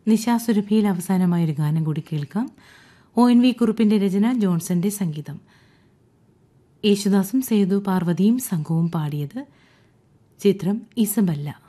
നിശാസുരഭിയിൽ അവസാനമായൊരു ഗാനം കൂടി കേൾക്കാം. ONV കുറുപ്പിന്റെ രചന, ജോൺസന്റെ സംഗീതം. യേശുദാസും സേതു പാർവതിയും സംഘവും പാടിയത്. ചിത്രം ഇസബല്ല.